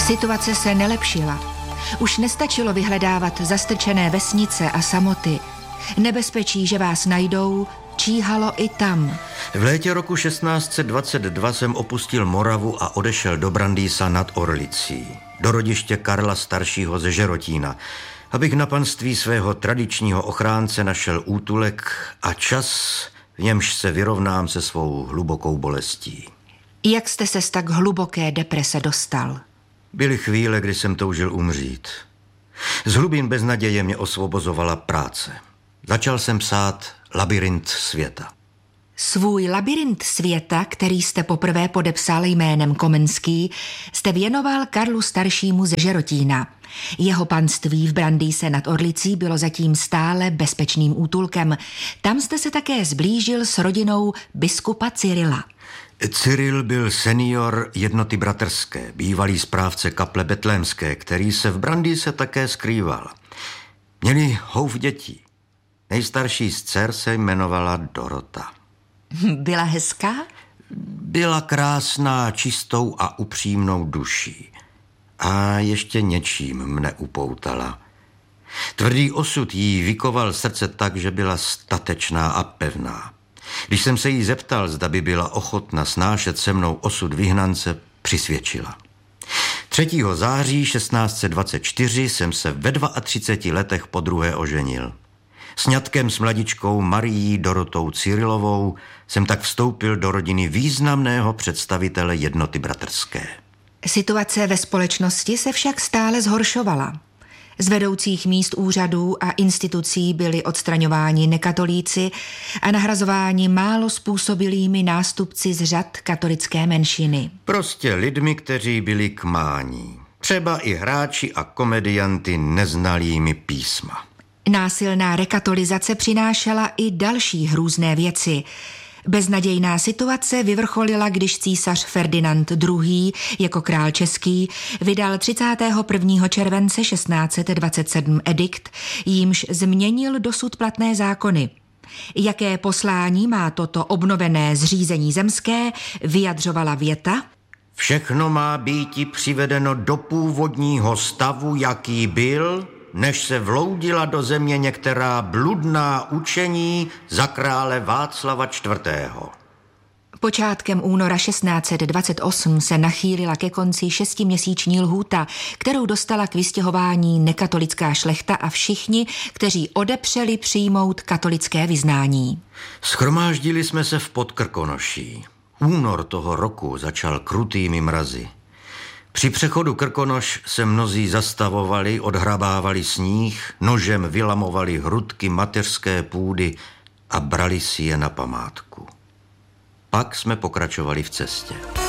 Situace se nelepšila. Už nestačilo vyhledávat zastrčené vesnice a samoty. Nebezpečí, že vás najdou, číhalo i tam. V létě roku 1622 jsem opustil Moravu a odešel do Brandýsa nad Orlicí, do rodiště Karla staršího ze Žerotína, abych na panství svého tradičního ochránce našel útulek a čas, v němž se vyrovnám se svou hlubokou bolestí. Jak jste se z tak hluboké deprese dostal? Byly chvíle, kdy jsem toužil umřít. Z hlubin beznaděje mě osvobozovala práce. Začal jsem psát Labyrint světa. Svůj Labyrint světa, který jste poprvé podepsal jménem Komenský, jste věnoval Karlu staršímu ze Žerotína. Jeho panství v Brandýse nad Orlicí bylo zatím stále bezpečným útulkem. Tam jste se také zblížil s rodinou biskupa Cyrila. Cyril byl senior jednoty bratrské, bývalý správce kaple betlémské, který se v Brandýse také skrýval. Měli houf dětí. Nejstarší z dcer se jmenovala Dorota. Byla hezká? Byla krásná, čistou a upřímnou duší. A ještě něčím mne upoutala. Tvrdý osud jí vykoval srdce tak, že byla statečná a pevná. Když jsem se jí zeptal, zda by byla ochotna snášet se mnou osud vyhnance, přisvědčila. 3. září 1624 jsem se ve 32 letech podruhé oženil. Sňatkem s mladičkou Marií Dorotou Cyrilovou jsem tak vstoupil do rodiny významného představitele jednoty bratrské. Situace ve společnosti se však stále zhoršovala. Z vedoucích míst úřadů a institucí byli odstraňováni nekatolíci a nahrazováni málo způsobilými nástupci z řad katolické menšiny. Prostě lidmi, kteří byli kmání. Třeba i hráči a komedianty neznalými písma. Násilná rekatolizace přinášela i další hrůzné věci. Beznadějná situace vyvrcholila, když císař Ferdinand II. Jako král český vydal 31. července 1627 edikt, jímž změnil dosud platné zákony. Jaké poslání má toto obnovené zřízení zemské, vyjadřovala věta: Všechno má býti přivedeno do původního stavu, jaký byl, než se vloudila do země některá bludná učení za krále Václava IV. Počátkem února 1628 se nachýlila ke konci 6měsíční lhůta, kterou dostala k vystěhování nekatolická šlechta a všichni, kteří odepřeli přijmout katolické vyznání. Shromáždili jsme se v Podkrkonoší. Únor toho roku začal krutými mrazy. Při přechodu Krkonoš se mnozí zastavovali, odhrabávali sníh, nožem vylamovali hrudky mateřské půdy a brali si je na památku. Pak jsme pokračovali v cestě.